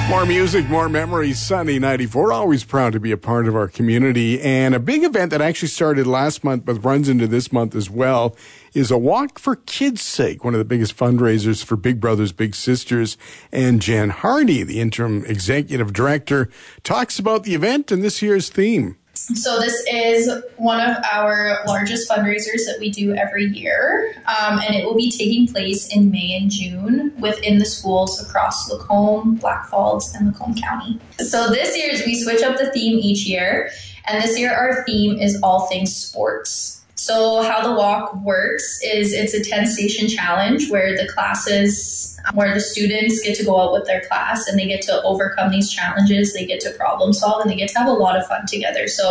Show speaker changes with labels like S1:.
S1: More music, more memories. Sunny 94, always proud to be a part of our community. And a big event that actually started last month but runs into this month as well is a Walk for Kids' Sake, one of the biggest fundraisers for Big Brothers Big Sisters. And Jen Hardy, the interim executive director, talks about the event and this year's theme.
S2: So this is one of our largest fundraisers that we do every year, and it will be taking place in May and June within the schools across Lacombe, Blackfalds, and Lacombe County. So this year we switch up the theme each year, and this year our theme is all things sports. So how the walk works is it's a 10-station challenge where the students get to go out with their class and they get to overcome these challenges, they get to problem solve, and they get to have a lot of fun together. So